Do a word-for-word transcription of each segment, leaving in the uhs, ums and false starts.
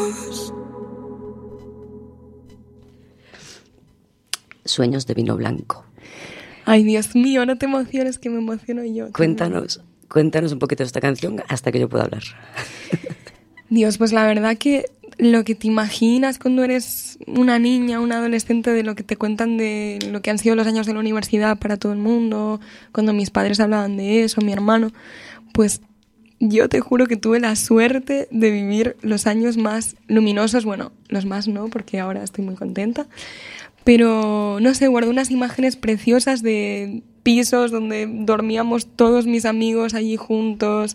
Sueños de vino blanco. Ay, Dios mío, no te emociones, que me emociono yo. Cuéntanos, cuéntanos un poquito de esta canción hasta que yo pueda hablar. Dios, pues la verdad que lo que te imaginas cuando eres una niña, una adolescente, de lo que te cuentan de lo que han sido los años de la universidad para todo el mundo, cuando mis padres hablaban de eso, mi hermano, pues yo te juro que tuve la suerte de vivir los años más luminosos, bueno, los más no, porque ahora estoy muy contenta, pero no sé, guardé unas imágenes preciosas de pisos donde dormíamos todos mis amigos allí juntos,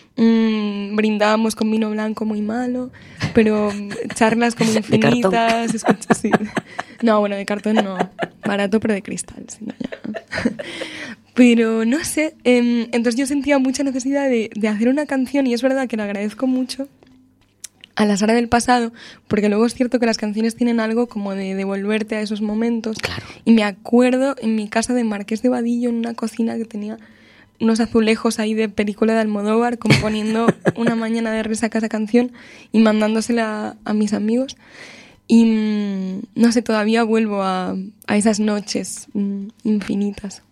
mmm, brindábamos con vino blanco muy malo, pero charlas como infinitas. Escucha, sí. No, bueno, de cartón no, barato pero de cristal, si no ya. Pero no sé, eh, entonces yo sentía mucha necesidad de, de hacer una canción, y es verdad que le agradezco mucho a la Sara del pasado, porque luego es cierto que las canciones tienen algo como de devolverte a esos momentos. Claro. Y me acuerdo en mi casa de Marqués de Vadillo, en una cocina que tenía unos azulejos ahí de película de Almodóvar, componiendo una mañana de resaca esa canción y mandándosela a, a mis amigos. Y mmm, no sé, todavía vuelvo a, a esas noches mmm, infinitas.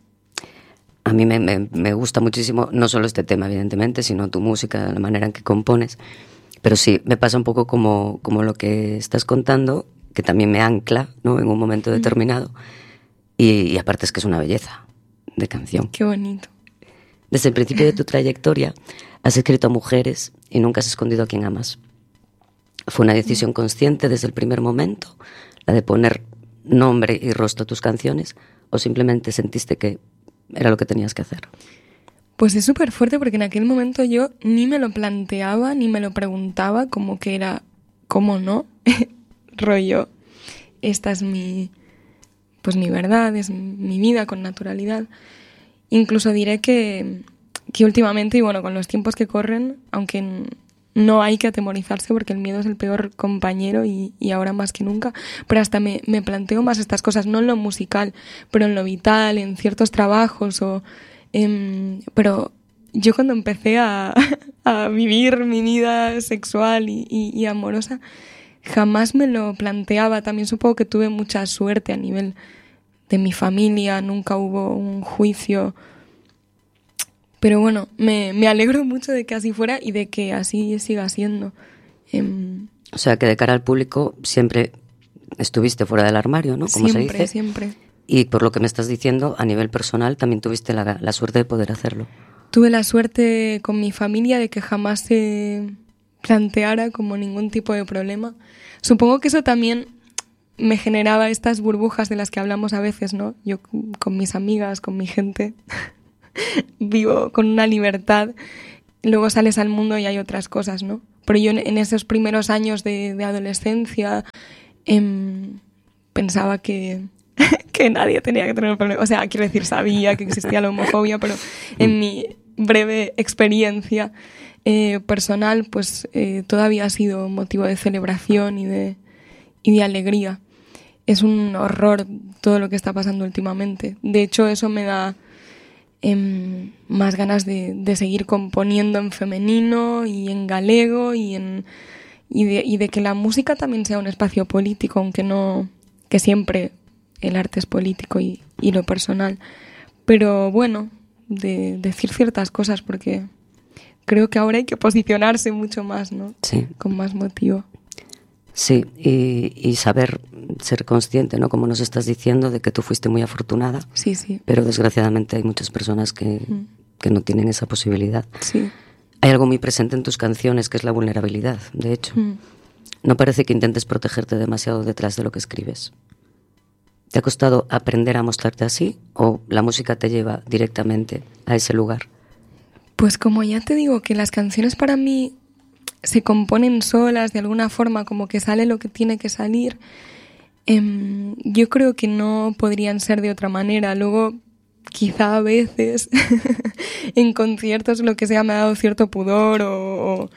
A mí me, me, me gusta muchísimo, no solo este tema, evidentemente, sino tu música, la manera en que compones. Pero sí, me pasa un poco como, como lo que estás contando, que también me ancla, ¿no?, en un momento determinado. Y, y aparte es que es una belleza de canción. Qué bonito. Desde el principio de tu trayectoria has escrito a mujeres y nunca has escondido a quien amas. ¿Fue una decisión consciente desde el primer momento, la de poner nombre y rostro a tus canciones, o simplemente sentiste que era lo que tenías que hacer? Pues es súper fuerte, porque en aquel momento yo ni me lo planteaba, ni me lo preguntaba, como que era, ¿cómo no? Rollo, esta es mi, pues mi verdad, es mi vida con naturalidad. Incluso diré que, que últimamente, y bueno, con los tiempos que corren, aunque no hay que atemorizarse porque el miedo es el peor compañero y, y ahora más que nunca, pero hasta me, me planteo más estas cosas, no en lo musical, pero en lo vital, en ciertos trabajos o... Um, pero yo cuando empecé a, a vivir mi vida sexual y, y, y amorosa, jamás me lo planteaba. También supongo que tuve mucha suerte a nivel de mi familia, nunca hubo un juicio. Pero bueno, me, me alegro mucho de que así fuera y de que así siga siendo. Um, o sea, que de cara al público siempre estuviste fuera del armario, ¿no? Como siempre, se dice. Siempre. Y por lo que me estás diciendo, a nivel personal también tuviste la, la suerte de poder hacerlo. Tuve la suerte con mi familia de que jamás se planteara como ningún tipo de problema. Supongo que eso también me generaba estas burbujas de las que hablamos a veces, ¿no? Yo con mis amigas, con mi gente, vivo con una libertad. Luego sales al mundo y hay otras cosas, ¿no? Pero yo en esos primeros años de, de adolescencia eh, pensaba que... que nadie tenía que tener problemas. O sea, quiero decir, sabía que existía la homofobia, pero en mi breve experiencia eh, personal, pues eh, todavía ha sido motivo de celebración y de, y de alegría. Es un horror todo lo que está pasando últimamente. De hecho, eso me da eh, más ganas de, de seguir componiendo en femenino y en galego y, en, y, de, y de que la música también sea un espacio político, aunque no... que siempre... el arte es político y, y lo personal, pero bueno, de, de decir ciertas cosas, porque creo que ahora hay que posicionarse mucho más, ¿no? Sí. Con más motivo. Sí, y, y saber ser consciente, ¿no? Como nos estás diciendo, de que tú fuiste muy afortunada. Sí, sí. Pero desgraciadamente hay muchas personas que, mm. que no tienen esa posibilidad. Sí. Hay algo muy presente en tus canciones, que es la vulnerabilidad, de hecho. Mm. No parece que intentes protegerte demasiado detrás de lo que escribes. ¿Te ha costado aprender a mostrarte así o la música te lleva directamente a ese lugar? Pues como ya te digo, que las canciones para mí se componen solas de alguna forma, como que sale lo que tiene que salir, eh, yo creo que no podrían ser de otra manera. Luego, quizá a veces, en conciertos, lo que sea, me ha dado cierto pudor o... o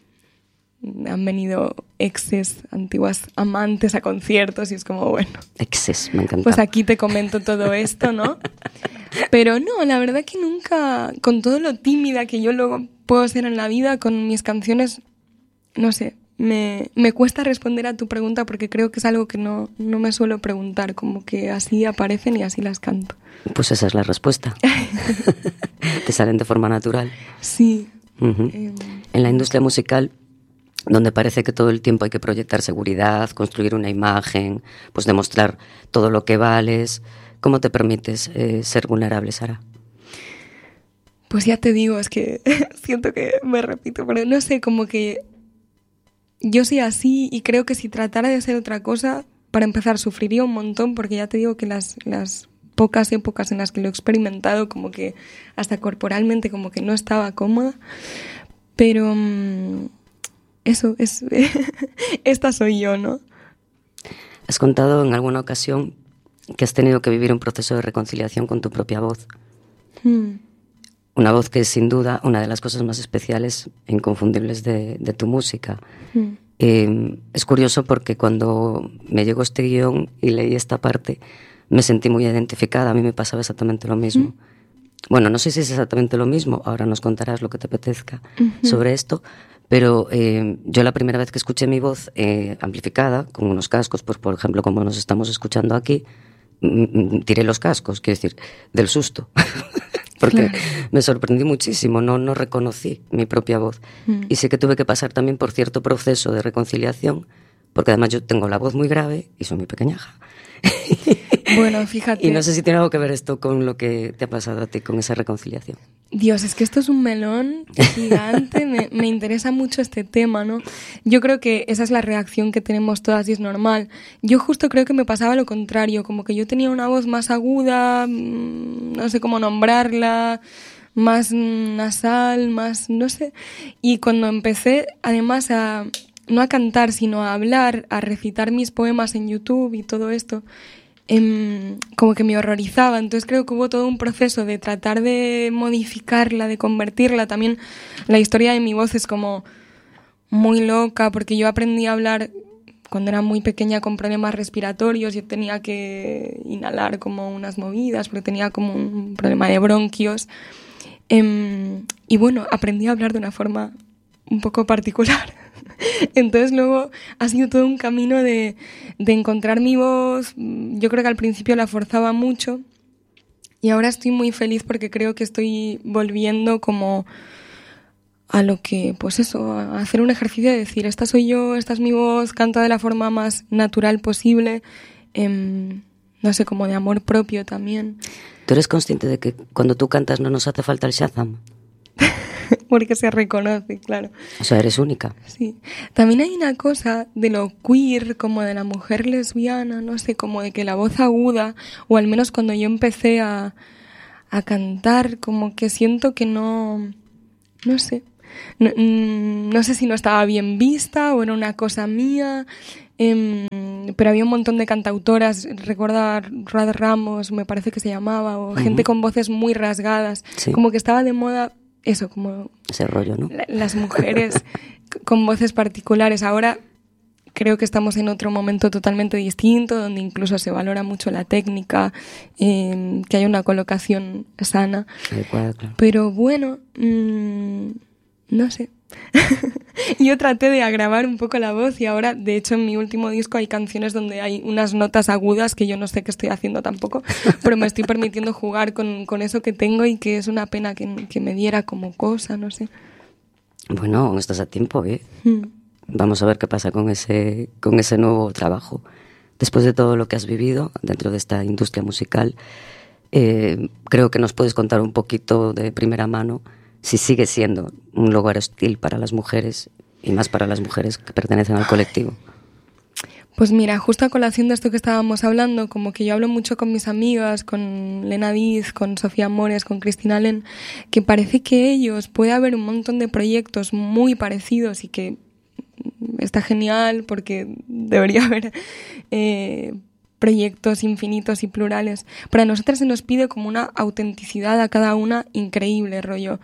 han venido exes, antiguas amantes a conciertos y es como, bueno... Exes, me encanta. Pues aquí te comento todo esto, ¿no? Pero no, la verdad que nunca, con todo lo tímida que yo luego puedo ser en la vida, con mis canciones, no sé, me, me cuesta responder a tu pregunta porque creo que es algo que no, no me suelo preguntar, como que así aparecen y así las canto. Pues esa es la respuesta. Te salen de forma natural. Sí. Uh-huh. Eh, en la industria musical, donde parece que todo el tiempo hay que proyectar seguridad, construir una imagen, pues demostrar todo lo que vales, ¿cómo te permites eh, ser vulnerable, Sara? Pues ya te digo, es que siento que me repito, pero no sé, como que yo soy así y creo que si tratara de ser otra cosa, para empezar, sufriría un montón, porque ya te digo que las, las pocas épocas en las que lo he experimentado, como que hasta corporalmente como que no estaba cómoda, pero um, eso, es esta soy yo, ¿no? Has contado en alguna ocasión que has tenido que vivir un proceso de reconciliación con tu propia voz. Hmm. Una voz que es sin duda una de las cosas más especiales e inconfundibles de, de tu música. Mm. Eh, es curioso porque cuando me llegó este guión y leí esta parte, me sentí muy identificada. A mí me pasaba exactamente lo mismo. Mm. Bueno, no sé si es exactamente lo mismo, ahora nos contarás lo que te apetezca uh-huh. sobre esto, pero eh, yo la primera vez que escuché mi voz eh, amplificada, con unos cascos, pues por ejemplo como nos estamos escuchando aquí, m- tiré los cascos, quiero decir, del susto. Porque claro. me sorprendí muchísimo, no, no reconocí mi propia voz. Mm. Y sé que tuve que pasar también por cierto proceso de reconciliación, porque además yo tengo la voz muy grave y soy muy pequeñaja. Bueno, fíjate. Y no sé si tiene algo que ver esto con lo que te ha pasado a ti, con esa reconciliación. Dios, es que esto es un melón gigante, me, me interesa mucho este tema, ¿no? Yo creo que esa es la reacción que tenemos todas y es normal. Yo justo creo que me pasaba lo contrario, como que yo tenía una voz más aguda, no sé cómo nombrarla, más nasal, más, no sé. Y cuando empecé, además, a no a cantar, sino a hablar, a recitar mis poemas en YouTube y todo esto, Eh, como que me horrorizaba. Entonces creo que hubo todo un proceso de tratar de modificarla, de convertirla. También la historia de mi voz es como muy loca, porque yo aprendí a hablar cuando era muy pequeña con problemas respiratorios. Yo tenía que inhalar como unas movidas porque tenía como un problema de bronquios. Eh, y bueno, aprendí a hablar de una forma un poco particular. Entonces luego ha sido todo un camino de, de encontrar mi voz. Yo creo que al principio la forzaba mucho y ahora estoy muy feliz porque creo que estoy volviendo como a lo que, pues eso, a hacer un ejercicio de decir, esta soy yo, esta es mi voz, canto de la forma más natural posible, eh, no sé, como de amor propio también. ¿Tú eres consciente de que cuando tú cantas no nos hace falta el Shazam? Porque se reconoce, claro. O sea, eres única. Sí. También hay una cosa de lo queer, como de la mujer lesbiana, no sé, como de que la voz aguda, o al menos cuando yo empecé a, a cantar, como que siento que no, no sé, no, no sé si no estaba bien vista o era una cosa mía, eh, pero había un montón de cantautoras, recuerdo Rad Ramos, me parece que se llamaba, o uh-huh. gente con voces muy rasgadas, sí. Como que estaba de moda eso, como ese rollo, ¿no? La, las mujeres con voces particulares. Ahora creo que estamos en otro momento totalmente distinto, donde incluso se valora mucho la técnica, eh, que haya una colocación sana. Adecuada, claro. Pero bueno, mmm, no sé. Yo traté de agravar un poco la voz y ahora, de hecho, en mi último disco hay canciones donde hay unas notas agudas que yo no sé qué estoy haciendo tampoco, pero me estoy permitiendo jugar con, con eso que tengo y que es una pena que, que me diera como cosa, no sé. Bueno, aún estás a tiempo, ¿eh? Mm. Vamos a ver qué pasa con ese, con ese nuevo trabajo. Después de todo lo que has vivido dentro de esta industria musical, eh, creo que nos puedes contar un poquito de primera mano si sigue siendo un lugar hostil para las mujeres y más para las mujeres que pertenecen al colectivo. Pues mira, justo a colación de esto que estábamos hablando, como que yo hablo mucho con mis amigas, con Lena Diz, con Sofía Mores, con Cristina Len, que parece que ellos puede haber un montón de proyectos muy parecidos y que está genial porque debería haber eh, proyectos infinitos y plurales. Para nosotras se nos pide como una autenticidad a cada una increíble, rollo.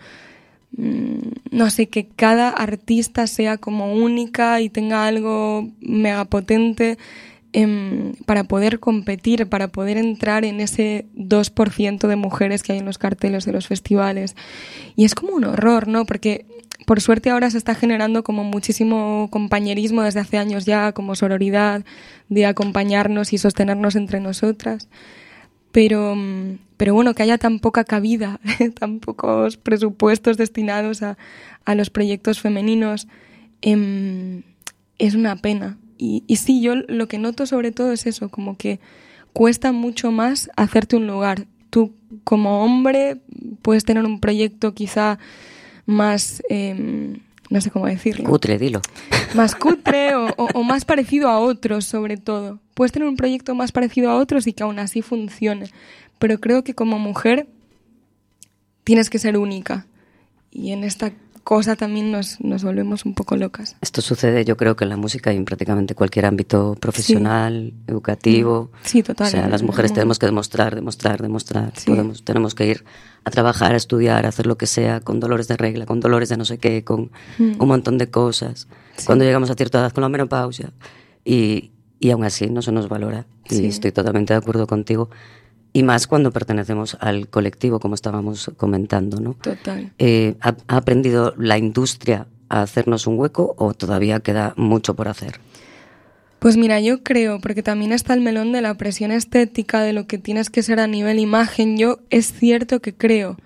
No sé, que cada artista sea como única y tenga algo megapotente eh, para poder competir, para poder entrar en ese dos por ciento de mujeres que hay en los carteles de los festivales. Y es como un horror, ¿no? Porque por suerte ahora se está generando como muchísimo compañerismo desde hace años ya, como sororidad, de acompañarnos y sostenernos entre nosotras. Pero, pero bueno, que haya tan poca cabida, tan pocos presupuestos destinados a, a los proyectos femeninos, eh, es una pena. Y, y sí, yo lo que noto sobre todo es eso, como que cuesta mucho más hacerte un lugar. Tú como hombre puedes tener un proyecto quizá más, eh, no sé cómo decirlo. Cutre, dilo. Más cutre o, o, o más parecido a otros, sobre todo. Puedes tener un proyecto más parecido a otros y que aún así funcione. Pero creo que como mujer tienes que ser única. Y en esta cosa también nos, nos volvemos un poco locas. Esto sucede, yo creo, que en la música y en prácticamente cualquier ámbito profesional, sí. educativo. Sí, total. O sea, las mujeres tenemos que demostrar, demostrar, demostrar. Sí. Podemos, tenemos que ir a trabajar, a estudiar, a hacer lo que sea, con dolores de regla, con dolores de no sé qué, con mm. un montón de cosas. Sí. Cuando llegamos a cierta edad con la menopausia. Y, y aún así no se nos valora. Y sí. estoy totalmente de acuerdo contigo. Y más cuando pertenecemos al colectivo, como estábamos comentando, ¿no? Total. Eh, ¿ha, ¿Ha aprendido la industria a hacernos un hueco o todavía queda mucho por hacer? Pues mira, yo creo, porque también está el melón de la presión estética, de lo que tienes que ser a nivel imagen. Yo es cierto que creo,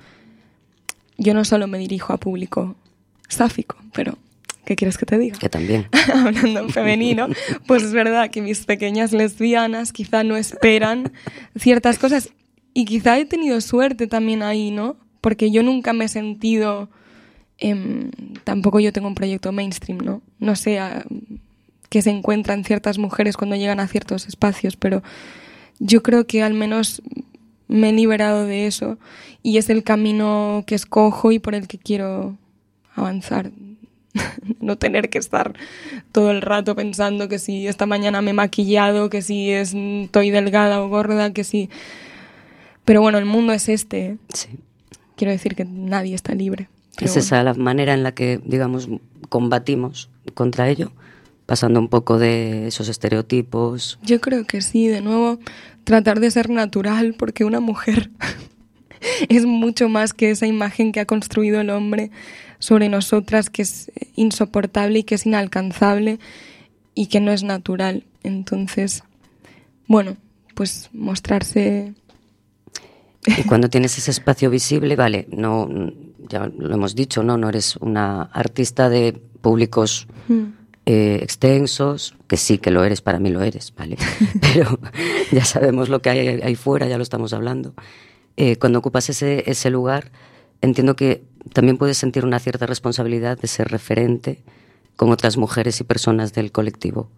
yo no solo me dirijo a público sáfico, pero ¿qué quieres que te diga? Que también. Hablando en femenino, pues es verdad que mis pequeñas lesbianas quizá no esperan ciertas cosas y quizá he tenido suerte también ahí, ¿no? Porque yo nunca me he sentido, eh, tampoco yo tengo un proyecto mainstream, ¿no? No sé a, qué se encuentran ciertas mujeres cuando llegan a ciertos espacios, pero yo creo que al menos me he liberado de eso y es el camino que escojo y por el que quiero avanzar. No tener que estar todo el rato pensando que si esta mañana me he maquillado, que si es, estoy delgada o gorda, que si... Pero bueno, el mundo es este, ¿eh? Sí. Quiero decir que nadie está libre. Es bueno. Esa la manera en la que, digamos, combatimos contra ello, pasando un poco de esos estereotipos. Yo creo que sí, de nuevo, tratar de ser natural, porque una mujer es mucho más que esa imagen que ha construido el hombre sobre nosotras, que es insoportable y que es inalcanzable y que no es natural. Entonces, bueno, pues mostrarse... Y cuando tienes ese espacio visible, vale, no, ya lo hemos dicho, no, no eres una artista de públicos mm. eh, extensos, que sí que lo eres, para mí lo eres, vale, pero ya sabemos lo que hay ahí fuera, ya lo estamos hablando. Eh, cuando ocupas ese, ese lugar, entiendo que también puedes sentir una cierta responsabilidad de ser referente con otras mujeres y personas del colectivo.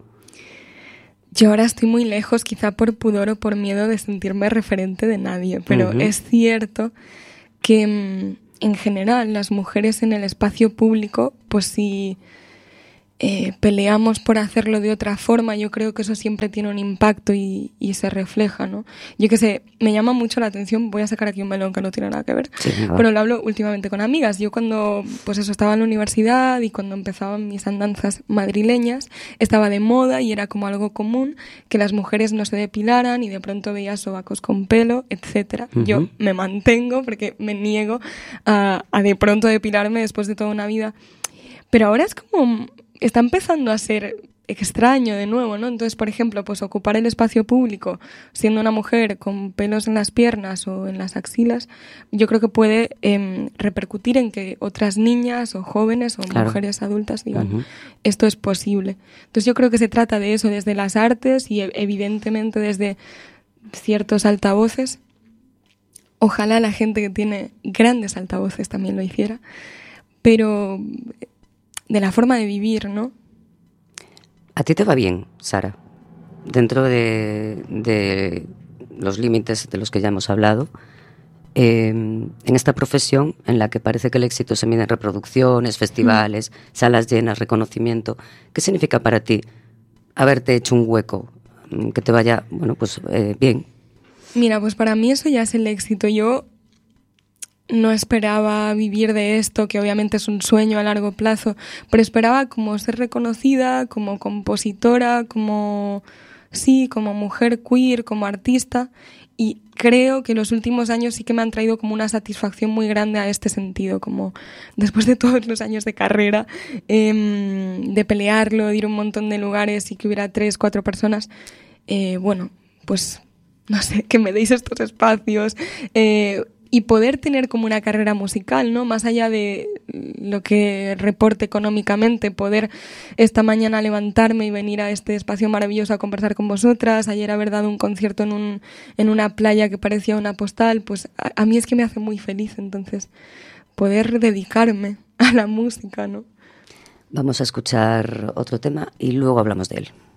Yo ahora estoy muy lejos, quizá por pudor o por miedo de sentirme referente de nadie, pero uh-huh. es cierto que en general las mujeres en el espacio público, pues si eh, peleamos por hacerlo de otra forma, yo creo que eso siempre tiene un impacto y, y se refleja, ¿no? Yo qué sé, me llama mucho la atención, voy a sacar aquí un melón que no tiene nada que ver, sí, no. pero lo hablo últimamente con amigas. Yo cuando, pues eso, estaba en la universidad y cuando empezaban mis andanzas madrileñas, estaba de moda y era como algo común que las mujeres no se depilaran y de pronto veía sobacos con pelo, etcétera. Uh-huh. Yo me mantengo porque me niego a, a de pronto depilarme después de toda una vida. Pero ahora es como... está empezando a ser extraño de nuevo, ¿no? Entonces, por ejemplo, pues ocupar el espacio público siendo una mujer con pelos en las piernas o en las axilas, yo creo que puede eh, repercutir en que otras niñas o jóvenes o claro. mujeres adultas digan, uh-huh. esto es posible. Entonces yo creo que se trata de eso desde las artes y evidentemente desde ciertos altavoces. Ojalá la gente que tiene grandes altavoces también lo hiciera, pero... de la forma de vivir, ¿no? ¿A ti te va bien, Sara? Dentro de, de los límites de los que ya hemos hablado, eh, en esta profesión en la que parece que el éxito se mide en reproducciones, festivales, mm. salas llenas, reconocimiento, ¿qué significa para ti haberte hecho un hueco, que te vaya, bueno, pues eh, bien? Mira, pues para mí eso ya es el éxito. Yo no esperaba vivir de esto, que obviamente es un sueño a largo plazo, pero esperaba como ser reconocida, como compositora, como sí, como mujer queer, como artista, y creo que los últimos años sí que me han traído como una satisfacción muy grande a este sentido, como después de todos los años de carrera, eh, de pelearlo, de ir a un montón de lugares y que hubiera tres, cuatro personas, eh, bueno, pues no sé, que me deis estos espacios, eh, y poder tener como una carrera musical, ¿no? Más allá de lo que reporte económicamente, poder esta mañana levantarme y venir a este espacio maravilloso a conversar con vosotras, ayer haber dado un concierto en, un, en una playa que parecía una postal, pues a, a mí es que me hace muy feliz, entonces poder dedicarme a la música, ¿no? Vamos a escuchar otro tema y luego hablamos de él.